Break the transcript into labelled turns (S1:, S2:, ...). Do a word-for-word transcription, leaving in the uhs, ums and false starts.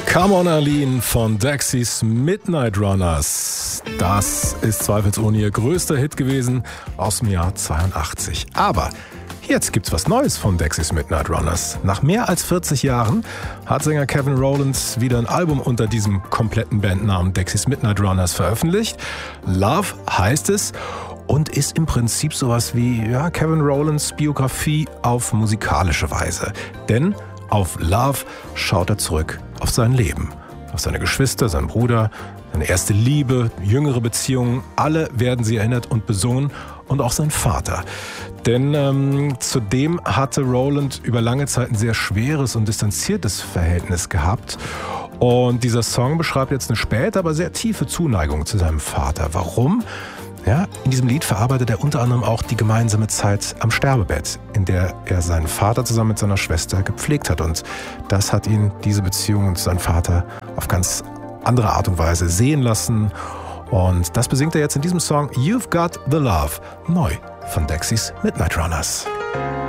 S1: Come on Arlene von Dexys Midnight Runners. Das ist zweifelsohne ihr größter Hit gewesen aus dem Jahr zweiundachtzig. Aber jetzt gibt's was Neues von Dexys Midnight Runners. Nach mehr als vierzig Jahren hat Sänger Kevin Rowland wieder ein Album unter diesem kompletten Bandnamen Dexys Midnight Runners veröffentlicht. Love heißt es und ist im Prinzip sowas wie ja, Kevin Rowlands Biografie auf musikalische Weise. Denn auf Love schaut er zurück auf sein Leben, auf seine Geschwister, seinen Bruder, seine erste Liebe, jüngere Beziehungen. Alle werden sie erinnert und besungen und auch sein Vater. Denn ähm, zudem hatte Rowland über lange Zeit ein sehr schweres und distanziertes Verhältnis gehabt. Und dieser Song beschreibt jetzt eine späte, aber sehr tiefe Zuneigung zu seinem Vater. Warum? Ja, in diesem Lied verarbeitet er unter anderem auch die gemeinsame Zeit am Sterbebett, in der er seinen Vater zusammen mit seiner Schwester gepflegt hat. Und das hat ihn, diese Beziehung zu seinem Vater, auf ganz andere Art und Weise sehen lassen. Und das besingt er jetzt in diesem Song You've Got the Love, neu von Dexys Midnight Runners.